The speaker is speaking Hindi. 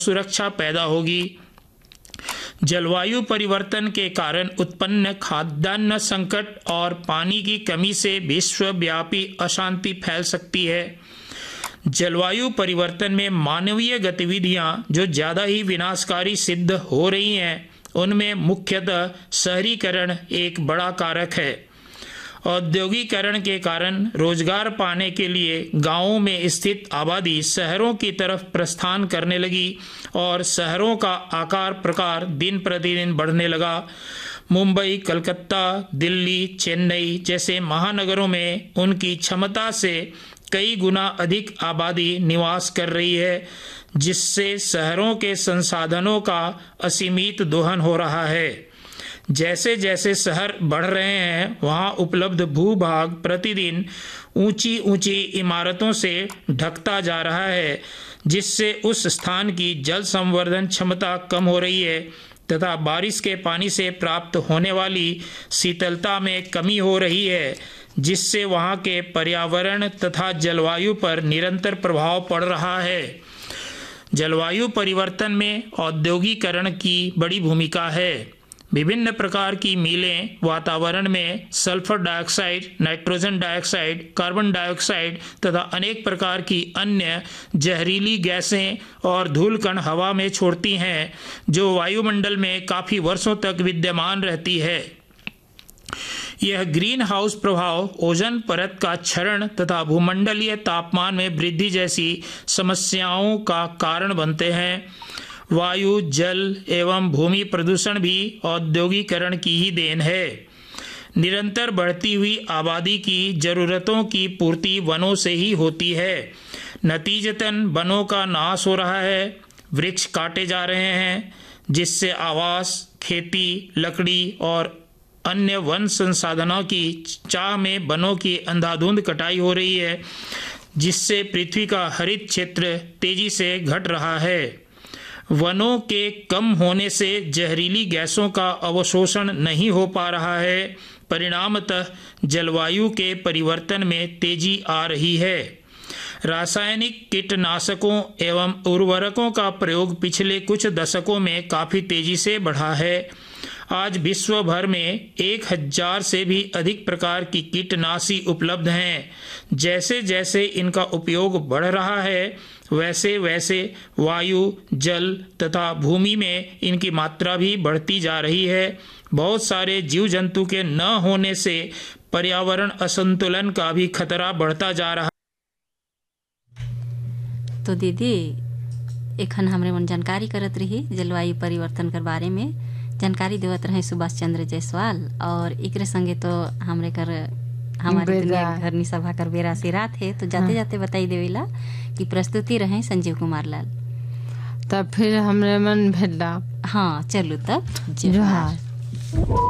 सुरक्षा पैदा होगी। जलवायु परिवर्तन के कारण उत्पन्न खाद्यान्न संकट और पानी की कमी से विश्वव्यापी अशांति फैल सकती है। जलवायु परिवर्तन में मानवीय गतिविधियां जो ज़्यादा ही विनाशकारी सिद्ध हो रही हैं, उनमें मुख्यतः शहरीकरण एक बड़ा कारक है। औद्योगिकरण के कारण रोजगार पाने के लिए गांवों में स्थित आबादी शहरों की तरफ प्रस्थान करने लगी और शहरों का आकार प्रकार दिन प्रतिदिन बढ़ने लगा। मुंबई, कलकत्ता, दिल्ली, चेन्नई जैसे महानगरों में उनकी क्षमता से कई गुना अधिक आबादी निवास कर रही है, जिससे शहरों के संसाधनों का असीमित दोहन हो रहा है। जैसे जैसे शहर बढ़ रहे हैं, वहाँ उपलब्ध भूभाग प्रतिदिन ऊंची ऊंची इमारतों से ढकता जा रहा है, जिससे उस स्थान की जल संवर्धन क्षमता कम हो रही है तथा बारिश के पानी से प्राप्त होने वाली शीतलता में कमी हो रही है, जिससे वहाँ के पर्यावरण तथा जलवायु पर निरंतर प्रभाव पड़ रहा है। जलवायु परिवर्तन में औद्योगिकरण की बड़ी भूमिका है। विभिन्न प्रकार की मिलें वातावरण में sulphur dioxide, nitrogen dioxide, carbon dioxide तथा अनेक प्रकार की अन्य जहरीली गैसें और धूल कण हवा में छोड़ती हैं, जो वायुमंडल में काफ़ी वर्षों तक विद्यमान रहती है। यह ग्रीन हाउस प्रभाव ओजोन परत का क्षरण तथा भूमंडलीय तापमान में वृद्धि जैसी समस्याओं का कारण बनते हैं। वायु, जल एवं भूमि प्रदूषण भी औद्योगिकरण की ही देन है। निरंतर बढ़ती हुई आबादी की जरूरतों की पूर्ति वनों से ही होती है। नतीजतन वनों का नाश हो रहा है, वृक्ष काटे जा रहे हैं, जिससे आवास, खेती, लकड़ी और अन्य वन संसाधनों की चाह में वनों की अंधाधुंध कटाई हो रही है, जिससे पृथ्वी का हरित क्षेत्र तेजी से घट रहा है। वनों के कम होने से जहरीली गैसों का अवशोषण नहीं हो पा रहा है, परिणामतः जलवायु के परिवर्तन में तेजी आ रही है। रासायनिक कीटनाशकों एवं उर्वरकों का प्रयोग पिछले कुछ दशकों में काफ़ी तेजी से बढ़ा है। आज विश्व भर में 1000 से भी अधिक प्रकार की कीटनाशी उपलब्ध हैं। जैसे जैसे इनका उपयोग बढ़ रहा है, वैसे वैसे वायु, जल तथा भूमि में इनकी मात्रा भी बढ़ती जा रही है। बहुत सारे जीव जंतु के न होने से पर्यावरण असंतुलन का भी खतरा बढ़ता जा रहा। तो दीदी एखन हमरे मन जानकारी करत रही जलवायु परिवर्तन के बारे में जानकारी देवत रहे सुभाष चंद्र जायसवाल, और एकरे संगे तो हमारे घरनी सभा कर बेरा से रात है, तो जाते जाते बताई देवेला कि प्रस्तुति रहे संजीव कुमार लाल। तब फिर हमरे मन भेला। हाँ चलो तब जोहार।